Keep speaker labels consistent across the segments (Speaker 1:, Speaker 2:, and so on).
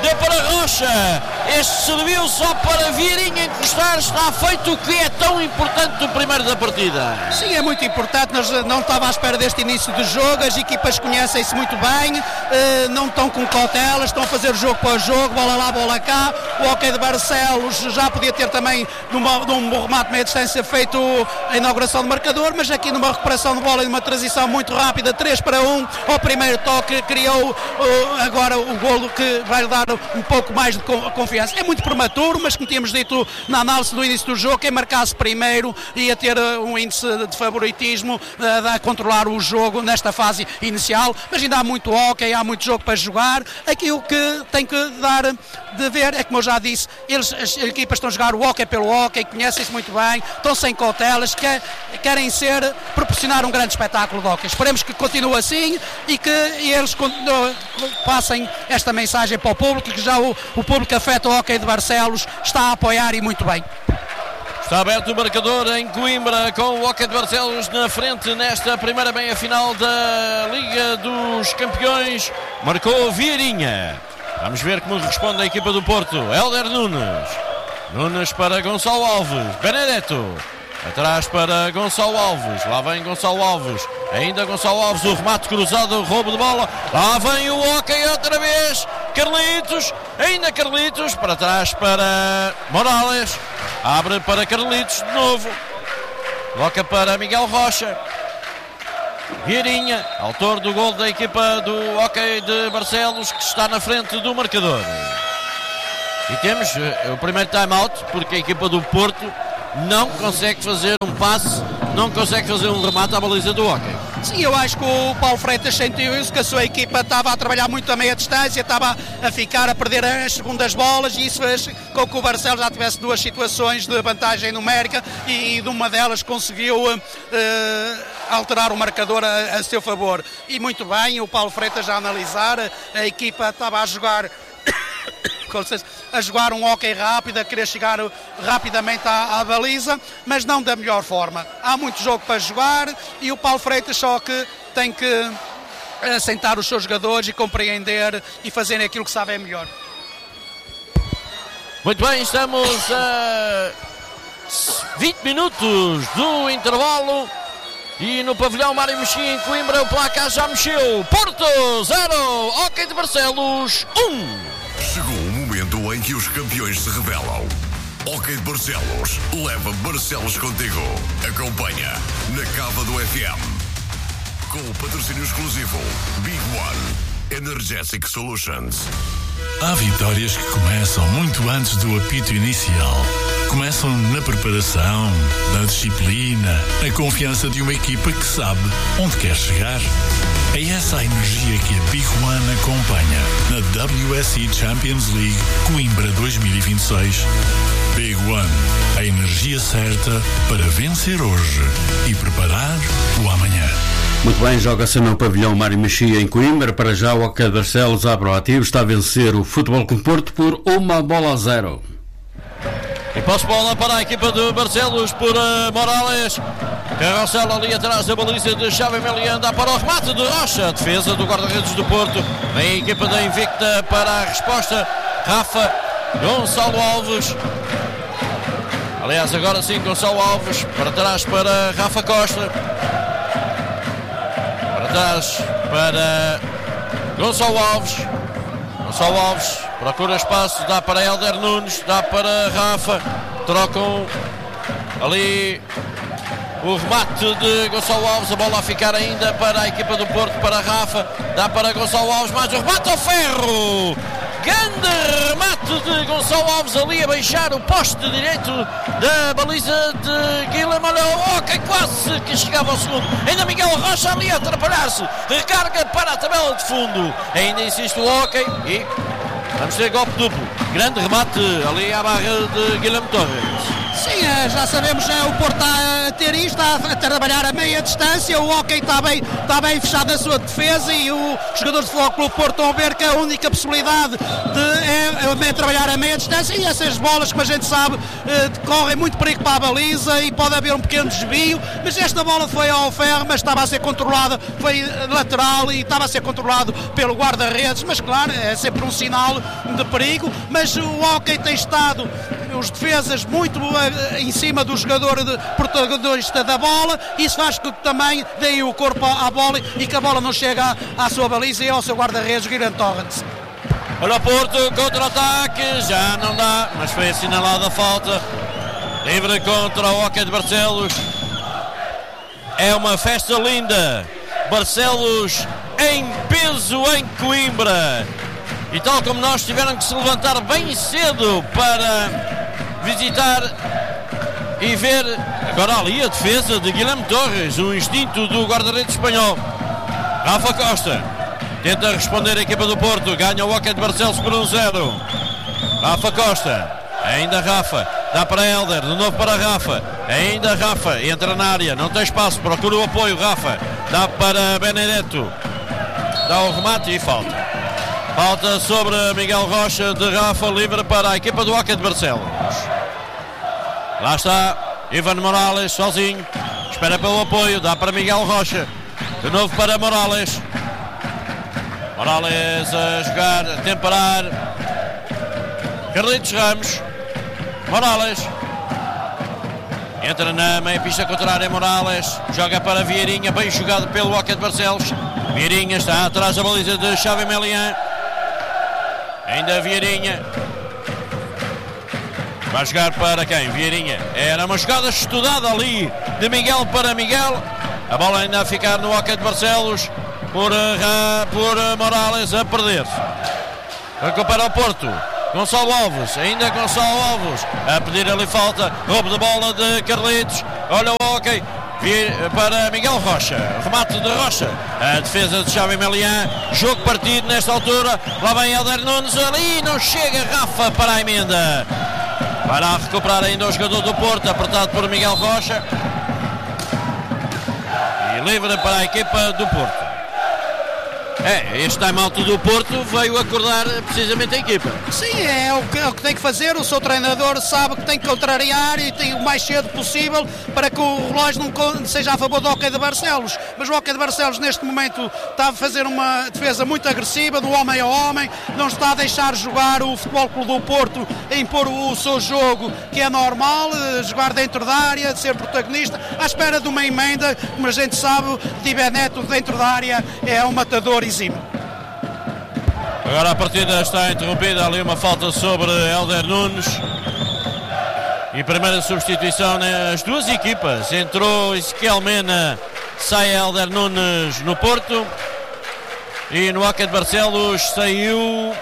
Speaker 1: deu para Rocha, este serviu só para Vieirinha encostar, está feito o que é tão importante do primeiro da partida.
Speaker 2: Sim, é muito importante, nós não estava à espera deste início de jogo, as equipas conhecem-se muito bem, não estão com cautelas, estão a fazer jogo para jogo, bola lá, bola cá. O Hóquei de Barcelos já podia ter também num remate meia distância feito a inauguração do marcador, mas aqui numa recuperação de bola e numa transição muito rápida, 3-1, ao primeiro toque criou agora o golo que vai dar um pouco mais de confiança. É muito prematuro, mas como tínhamos dito na análise do início do jogo, quem marcasse primeiro ia ter um índice de favoritismo a controlar o jogo nesta fase inicial, mas ainda há muito hóquei, há muito jogo para jogar. Aqui o que tem que dar de ver é, como eu já disse, as equipas estão a jogar o hóquei pelo hóquei, conhecem-se muito bem, estão sem cautelas, querem proporcionar um grande espetáculo de hóquei. Esperemos que continue assim e que eles passem esta mensagem para o público, que já o público afeta o Hóquei de Barcelos está a apoiar e muito bem.
Speaker 1: Está aberto o marcador em Coimbra, com o Hóquei de Barcelos na frente nesta primeira meia-final da Liga dos Campeões. Marcou Vieirinha. Vamos ver como responde a equipa do Porto. Hélder Nunes para Gonçalo Alves. Benedetto. Atrás para Gonçalo Alves. Lá vem Gonçalo Alves. Ainda Gonçalo Alves. O remate cruzado. O roubo de bola. Lá vem o Hóquei outra vez. Carlitos. Ainda Carlitos. Para trás para Morales. Abre para Carlitos de novo. Coloca para Miguel Rocha. Vieirinha, autor do gol da equipa do Hóquei de Barcelos, que está na frente do marcador. E temos o primeiro time-out, porque a equipa do Porto não consegue fazer um passe, não consegue fazer um remate à baliza do Hóquei.
Speaker 2: Sim, eu acho que o Paulo Freitas sentiu isso, que a sua equipa estava a trabalhar muito a meia distância, estava a ficar a perder as segundas bolas, e isso fez com que o Barcelos já tivesse duas situações de vantagem numérica e de uma delas conseguiu alterar o marcador a seu favor. E muito bem, o Paulo Freitas já a analisar, a equipa estava a jogar um hóquei rápido, a querer chegar rapidamente à baliza, mas não da melhor forma. Há muito jogo para jogar e o Paulo Freitas só que tem que assentar os seus jogadores e compreender e fazerem aquilo que sabem melhor.
Speaker 1: Muito bem, estamos a 20 minutos do intervalo e no pavilhão Mário Mexia em Coimbra o placar já mexeu. Porto 0, Hóquei de Barcelos 1.
Speaker 3: Chegou o momento em que os campeões se revelam. Hóquei de Barcelos leva Barcelos contigo. Acompanha na Cava do FM. Com o patrocínio exclusivo Big One Energetic Solutions.
Speaker 4: Há vitórias que começam muito antes do apito inicial. Começam na preparação, na disciplina, na confiança de uma equipa que sabe onde quer chegar. É essa a energia que a Big One acompanha na WSC Champions League Coimbra 2026. Big One, a energia certa para vencer hoje e preparar o amanhã.
Speaker 5: Muito bem, joga-se no pavilhão Mário Mexia em Coimbra. Para já o Hóquei de Barcelos abre o ativo, está a vencer o Futebol Clube Porto por 1-0.
Speaker 1: E posse-bola para a equipa de Barcelos por Morales. Carrossel ali atrás da baliza de Xavi Melian, dá para o remate de Rocha. Defesa do guarda-redes do Porto. Vem a equipa da Invicta para a resposta. Rafa, Gonçalo Alves. Aliás, agora sim, Gonçalo Alves. Para trás para Rafa Costa. Para trás para Gonçalo Alves. Gonçalo Alves procura espaço, dá para Hélder Nunes, dá para Rafa, trocam ali o remate de Gonçalo Alves, a bola a ficar ainda para a equipa do Porto, para Rafa, dá para Gonçalo Alves, mais o remate ao ferro, grande remate de Gonçalo Alves ali a baixar o poste direito da baliza de Guilherme, olha o Hóquei quase que chegava ao segundo, ainda Miguel Rocha ali a atrapalhar-se, recarga para a tabela de fundo, ainda insiste o Hóquei e vamos ter golpe duplo, grande remate ali à barra de Guilherme Torres.
Speaker 2: Sim, já sabemos, o Porto está a ter isto, está a trabalhar a meia distância, o Hockey está bem fechado na sua defesa e os jogadores do Futebol Clube Porto estão a ver que a única possibilidade é trabalhar a meia distância, e essas bolas, como a gente sabe, correm muito perigo para a baliza e pode haver um pequeno desvio, mas esta bola foi ao ferro, mas estava a ser controlada, foi lateral e estava a ser controlado pelo guarda-redes, mas claro, é sempre um sinal de perigo, mas o Hockey tem estado, os defesas muito em cima do jogador protagonista da bola, isso faz com que também deem o corpo à bola e que a bola não chega à sua baliza e ao seu guarda-redes, Guilherme Torrens.
Speaker 1: Olha o Porto, contra-ataque, já não dá, mas foi assinalada a falta. Livre contra o Hockey de Barcelos. É uma festa linda. Barcelos em peso em Coimbra. E tal como nós, tiveram que se levantar bem cedo para visitar e ver. Agora ali a defesa de Guilherme Torres, o instinto do guarda-redes espanhol. Rafa Costa tenta responder a equipa do Porto, ganha o Hockey de Barcelos por 1-0. Rafa Costa, ainda Rafa, dá para Helder, de novo para Rafa, ainda Rafa, entra na área, não tem espaço, procura o apoio, Rafa, dá para Benedetto, dá o remate e falta. Falta sobre Miguel Rocha de Rafa, livre para a equipa do Hockey de Barcelos. Lá está Ivan Morales sozinho, espera pelo apoio, dá para Miguel Rocha, de novo para Morales. Morales a jogar, a temperar. Carlitos Ramos. Morales. Entra na meia pista contrária, Morales. Joga para Vieirinha, bem jogado pelo Hockey de Barcelos. Vieirinha está atrás da baliza de Xavi Melian. Ainda Vieirinha. Vai jogar para quem? Vieirinha. Era uma jogada estudada ali de Miguel para Miguel. A bola ainda a ficar no Hockey de Barcelos por Morales a perder. Recupera o Porto. Gonçalo Alves, ainda Gonçalo Alves a pedir ali falta. Roubo de bola de Carlitos. Olha o Hockey para Miguel Rocha. Remate de Rocha. A defesa de Xavi Melian. Jogo partido nesta altura. Lá vem Helder Nunes. Ali não chega Rafa para a emenda. Para recuperar ainda o jogador do Porto, apertado por Miguel Rocha. E livre para a equipa do Porto. Este time-out do Porto veio acordar precisamente a equipa.
Speaker 2: Sim, é o que tem que fazer. O seu treinador sabe que tem que contrariar e tem o mais cedo possível para que o relógio não seja a favor do Hockey de Barcelos. Mas o Hockey de Barcelos neste momento está a fazer uma defesa muito agressiva, do homem a homem, não está a deixar jogar o Futebol Clube do Porto a impor o seu jogo, que é normal, jogar dentro da área, ser protagonista, à espera de uma emenda. Como a gente sabe, Di Benedetto dentro da área é um matador exímio.
Speaker 1: Agora a partida está interrompida, ali uma falta sobre Helder Nunes. E primeira substituição nas duas equipas. Entrou Ezequiel Mena, sai Helder Nunes no Porto. E no Hockey de Barcelos saiu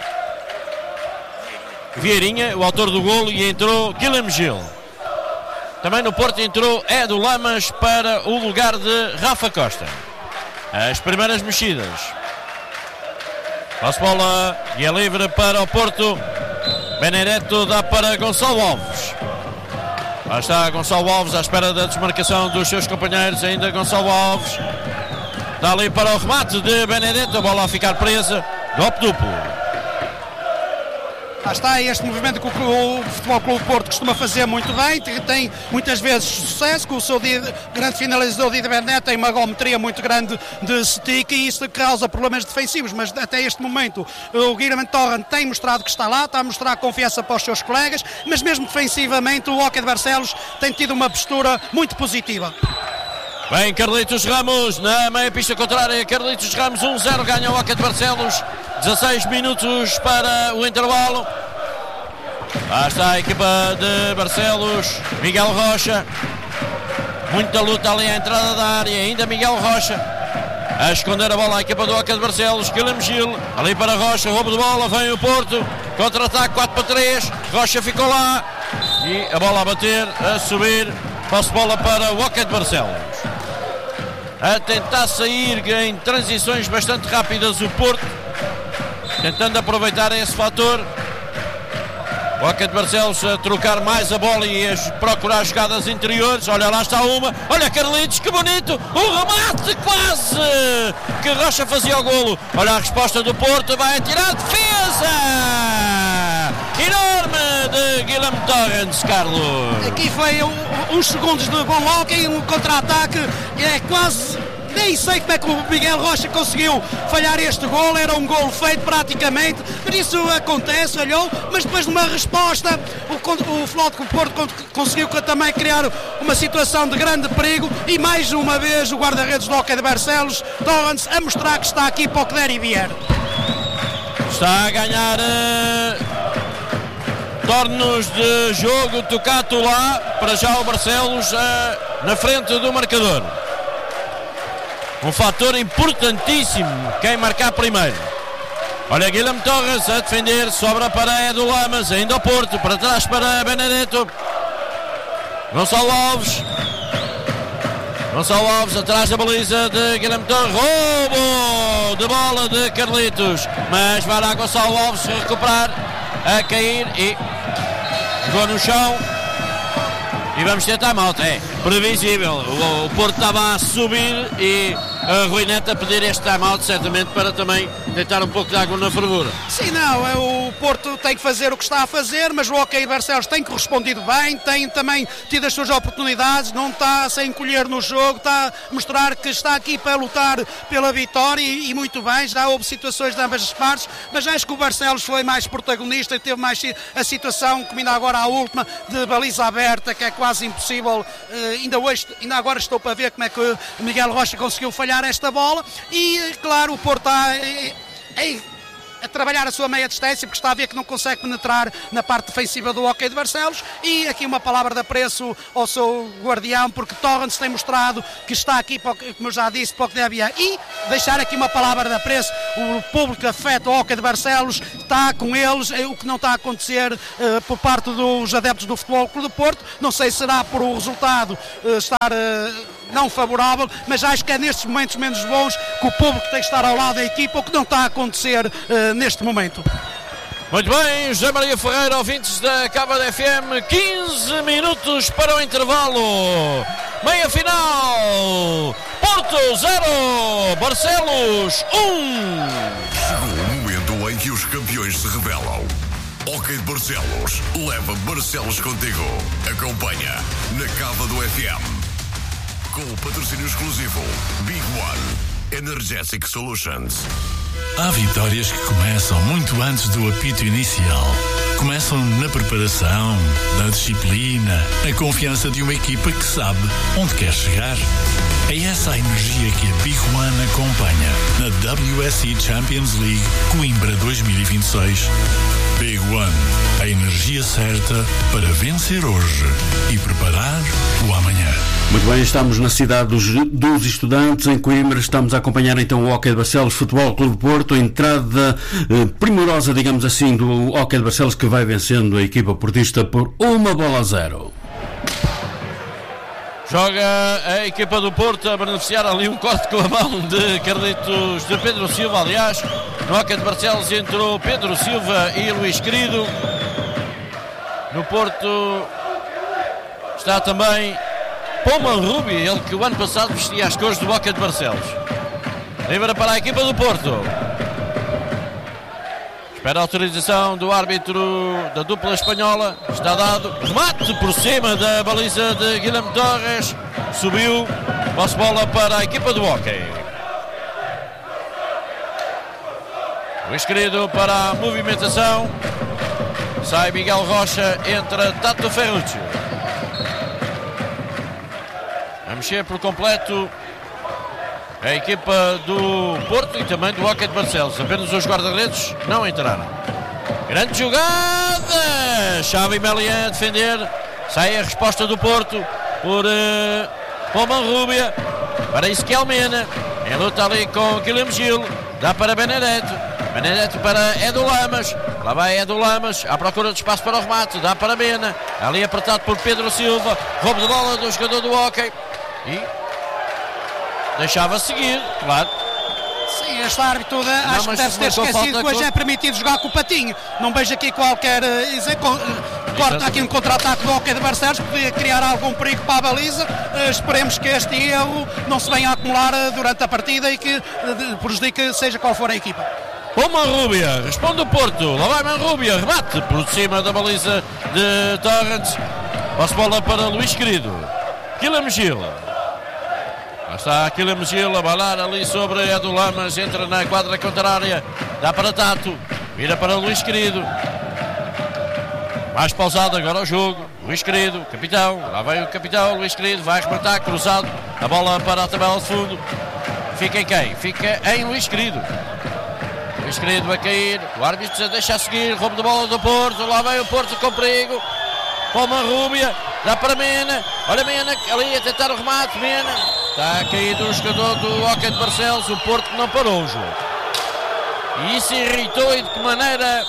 Speaker 1: Vieirinha, o autor do golo, e entrou Guilherme Gil. Também no Porto entrou Edu Lamas para o lugar de Rafa Costa. As primeiras mexidas. Passe bola e é livre para o Porto. Benedetto dá para Gonçalo Alves. Lá está Gonçalo Alves à espera da desmarcação dos seus companheiros. Ainda Gonçalo Alves. Dá ali para o remate de Benedetto. A bola a ficar presa. Golpe duplo.
Speaker 2: Lá está este movimento que o Futebol Clube Porto costuma fazer muito bem, tem muitas vezes sucesso, com o seu grande finalizador Di Benedetto tem uma golmetria muito grande de stick e isso causa problemas defensivos, mas até este momento o Guilherme Torrens tem mostrado que está lá, está a mostrar confiança para os seus colegas, mas mesmo defensivamente o Hockey de Barcelos tem tido uma postura muito positiva.
Speaker 1: Bem, Carlitos Ramos na meia pista contrária. Carlitos Ramos 1-0, ganha o Hockey de Barcelos. 16 minutos para o intervalo. Lá está a equipa de Barcelos. Miguel Rocha. Muita luta ali à entrada da área. Ainda Miguel Rocha a esconder a bola à equipa do Hockey de Barcelos. Guilherme Gil ali para Rocha. Roubo de bola. Vem o Porto. Contra-ataque 4-3. Rocha ficou lá. E a bola a bater, a subir. Passe bola para o Hockey de Barcelos. A tentar sair em transições bastante rápidas o Porto, tentando aproveitar esse fator. O Hockey de Barcelos a trocar mais a bola e a procurar jogadas interiores. Olha, lá está uma. Olha Carlitos, que bonito. O remate quase que Rocha fazia o golo. Olha a resposta do Porto. Vai atirar. Defesa enorme de Guilherme Torrens, Carlos.
Speaker 2: Aqui foi uns segundos de bom hockey, um contra-ataque. É quase... Nem sei como é que o Miguel Rocha conseguiu falhar este gol, era um gol feito praticamente, por isso acontece, olhou, mas depois de uma resposta o Futebol Porto conseguiu também criar uma situação de grande perigo e mais uma vez o guarda-redes do Hockey de Barcelos, Torrens, a mostrar que está aqui para o que der e vier.
Speaker 1: Está a ganhar tornos de jogo, tocado lá, para já o Barcelos na frente do marcador. Um fator importantíssimo, quem marcar primeiro. Olha Guilherme Torres a defender, sobra para Edu Lamas, ainda ao Porto, para trás para Benedetto. Gonçalo Alves atrás da baliza de Guilherme Torres. Roubo de bola de Carlitos, mas vai lá Gonçalo Alves recuperar, a cair e ficou no chão. E vamos ter time-out, é previsível. O Porto estava a subir e a Rui Neto a pedir este time-out, certamente para também deitar um pouco de água na fervura.
Speaker 2: Sim, não, o Porto tem que fazer o que está a fazer, mas o Hockey de Barcelos tem correspondido bem, tem também tido as suas oportunidades, não está sem encolher no jogo, está a mostrar que está aqui para lutar pela vitória e muito bem, já houve situações de ambas as partes, mas acho que o Barcelos foi mais protagonista e teve mais a situação, como ainda agora a última, de baliza aberta, que é quase impossível. Ainda agora estou para ver como é que Miguel Rocha conseguiu falhar esta bola e, claro, o Porto está a trabalhar a sua meia distância porque está a ver que não consegue penetrar na parte defensiva do Hockey de Barcelos. E aqui uma palavra de apreço ao seu guardião, porque Torrens tem mostrado que está aqui, como eu já disse, para o que deve ir. E deixar aqui uma palavra de apreço, o público que afeta o Hockey de Barcelos está com eles, o que não está a acontecer por parte dos adeptos do Futebol Clube do Porto. Não sei se será por o resultado estar não favorável, mas acho que é nestes momentos menos bons que o público tem que estar ao lado da equipa, o que não está a acontecer neste momento.
Speaker 1: Muito bem, José Maria Ferreira, ouvintes da Cava FM, 15 minutos para o intervalo. Meia final, Porto 0, Barcelos 1.
Speaker 3: Chegou o momento em que os campeões se revelam. Hockey de Barcelos leva Barcelos contigo. Acompanha na Cava do FM. Com o patrocínio exclusivo Big One Energetic Solutions.
Speaker 4: Há vitórias que começam muito antes do apito inicial. Começam na preparação, na disciplina, na confiança de uma equipa que sabe onde quer chegar. É essa a energia que a Big One acompanha na WSC Champions League Coimbra 2026. Big One, a energia certa para vencer hoje e preparar o amanhã.
Speaker 5: Muito bem, estamos na cidade dos estudantes, em Coimbra. Estamos a acompanhar então o Hockey de Barcelos Futebol Clube Porto, a entrada primorosa, digamos assim, do Hockey de Barcelos, que vai vencendo a equipa portista por 1-0.
Speaker 1: Joga a equipa do Porto a beneficiar ali um corte com a mão de Carlitos, de Pedro Silva, aliás. No Hockey de Barcelos entrou Pedro Silva e Luís Querido. No Porto está também Paulo Rubi, ele que o ano passado vestia as cores do Hockey de Barcelos. Livre para a equipa do Porto. Espera a autorização do árbitro da dupla espanhola. Está dado. Remate por cima da baliza de Guilherme Torres. Subiu. Posse bola para a equipa do Hockey. Luís Querido para a movimentação. Sai Miguel Rocha. Entra Tato Ferruccio. A mexer por completo a equipa do Porto e também do Hockey de Barcelos. Apenas os guarda-redes não entraram. Grande jogada! Xavi Melian a defender. Sai a resposta do Porto por Roman Rubia. Para Ezequiel Mena. Em luta ali com Guilherme Gil. Dá para Benedetto. Benedetto para Edu Lamas. Lá vai Edu Lamas à procura de espaço para o remate. Dá para Mena. Ali apertado por Pedro Silva. Roubo de bola do jogador do Hockey. E deixava seguir, claro.
Speaker 2: Sim, este árbitro acho que deve ter esquecido que hoje é permitido jogar com o patinho. Não vejo aqui qualquer corta aqui um contra-ataque do Hockey de Barcelos que podia criar algum perigo para a baliza. Esperemos que este erro não se venha a acumular durante a partida e que prejudique seja qual for a equipa.
Speaker 1: O Manrubia, responde o Porto, lá vai Manrubia, rebate por cima da baliza de Torrents. Passa bola para Luís Querido, Guilherme Gil. Lá está Guilherme Gil a balar ali sobre Edu Lamas, entra na quadra contrária, dá para Tato, vira para Luís Querido. Mais pausado agora o jogo, Luís Querido, capitão, lá vem o capitão Luís Querido, vai rematar, cruzado, a bola para a tabela de fundo. Fica em quem? Fica em Luís Querido. Luís Querido vai cair, o árbitro deixa a seguir, roubo de bola do Porto, lá vem o Porto com perigo. Para o Manrubia, dá para Mena, olha Mena ali a tentar o remate, Mena. Está caído o jogador do Hockey de Barcelos, o Porto não parou o jogo. E isso irritou, e de que maneira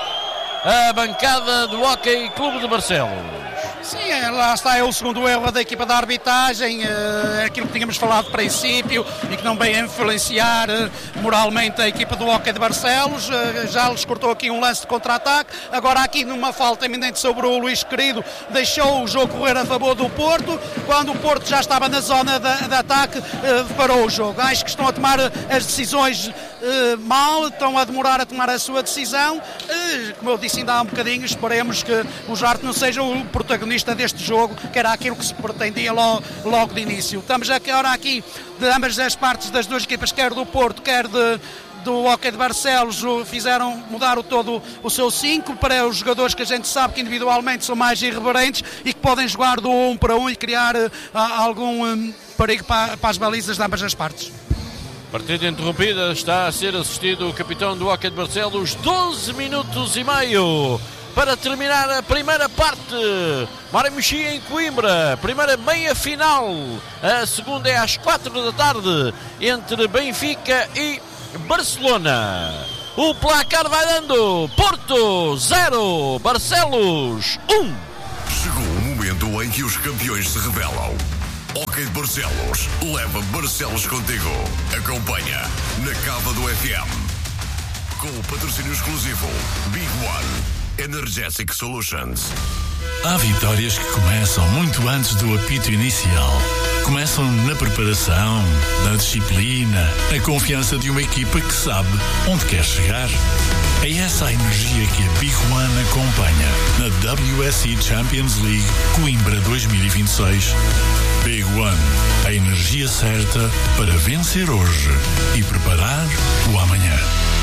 Speaker 1: a bancada do Hockey Clube de Barcelos.
Speaker 2: Sim, lá está, é o segundo erro da equipa da arbitragem, aquilo que tínhamos falado de princípio e que não veio a influenciar moralmente a equipa do Hockey de Barcelos. Já lhes cortou aqui um lance de contra-ataque, agora aqui numa falta eminente sobre o Luís Querido, deixou o jogo correr a favor do Porto. Quando o Porto já estava na zona de ataque, parou o jogo. Acho que estão a tomar as decisões mal, estão a demorar a tomar a sua decisão. Como eu disse ainda há um bocadinho, esperemos que os árbitros não sejam o protagonista deste jogo, que era aquilo que se pretendia logo de início. Estamos agora aqui de ambas as partes das duas equipas, quer do Porto, quer do Hockey de Barcelos, fizeram mudar todo o seu 5 para os jogadores que a gente sabe que individualmente são mais irreverentes e que podem jogar do 1 para 1 e criar algum perigo para as balizas de ambas as partes.
Speaker 1: Partida interrompida, está a ser assistido o capitão do Hockey de Barcelos, 12 minutos e meio para terminar a primeira parte. Mário Mexia em Coimbra, primeira meia final, a segunda é às 4 da tarde entre Benfica e Barcelona. O placar vai dando: Porto 0, Barcelos 1.
Speaker 3: Chegou o momento em que os campeões se revelam. Hockey de Barcelos leva Barcelos contigo. Acompanha na Cava do FM. Com o patrocínio exclusivo Big One Energetic Solutions.
Speaker 4: Há vitórias que começam muito antes do apito inicial. Começam na preparação, na disciplina, na confiança de uma equipa que sabe onde quer chegar. É essa a energia que a Big One acompanha na WSC Champions League Coimbra 2026. Big One, a energia certa para vencer hoje e preparar o amanhã.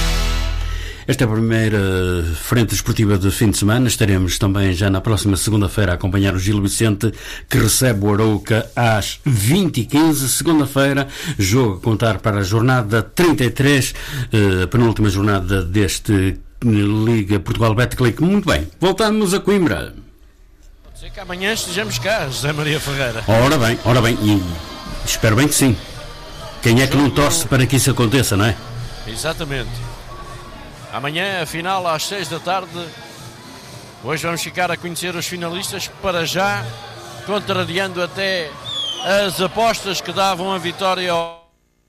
Speaker 5: Esta é a primeira frente esportiva de fim de semana. Estaremos também já na próxima segunda-feira a acompanhar o Gil Vicente, que recebe o Arouca às 20h15. Segunda-feira, jogo a contar para a jornada 33, a penúltima jornada deste Liga Portugal Betclic. Muito bem, voltamos a Coimbra.
Speaker 1: Pode ser que amanhã estejamos cá, José Maria Ferreira.
Speaker 5: Ora bem, e espero bem que sim. Quem é que não torce para que isso aconteça, não é?
Speaker 1: Exatamente. Amanhã, a final às 6 da tarde. Hoje vamos ficar a conhecer os finalistas, para já contrariando até as apostas que davam a vitória ao...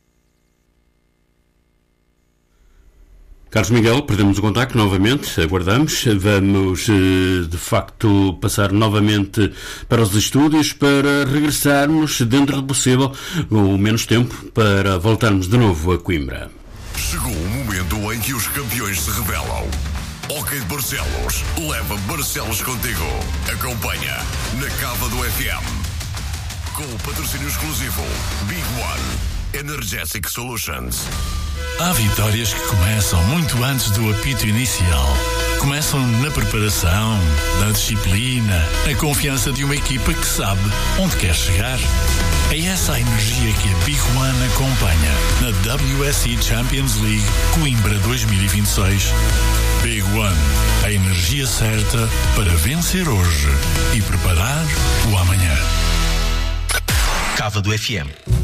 Speaker 5: Carlos Miguel, perdemos o contacto novamente, aguardamos. Vamos, de facto, passar novamente para os estúdios para regressarmos, dentro do possível, com menos tempo, para voltarmos de novo a Coimbra.
Speaker 3: Chegou o momento em que os campeões se revelam. Hockey de Barcelos leva Barcelos contigo. Acompanha na Cava do FM. Com o patrocínio exclusivo Big One Energetic Solutions.
Speaker 4: Há vitórias que começam muito antes do apito inicial. Começam na preparação, na disciplina, na confiança de uma equipa que sabe onde quer chegar. É essa a energia que a Big One acompanha na WSC Champions League Coimbra 2026. Big One, a energia certa para vencer hoje e preparar o amanhã.
Speaker 6: Cava do FM.